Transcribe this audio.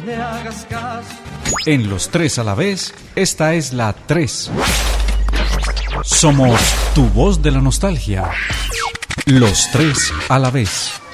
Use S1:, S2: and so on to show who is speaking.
S1: me hagas caso.
S2: En Los Tres a la Vez, esta es la 3. Somos tu voz de la nostalgia. Los Tres a la Vez.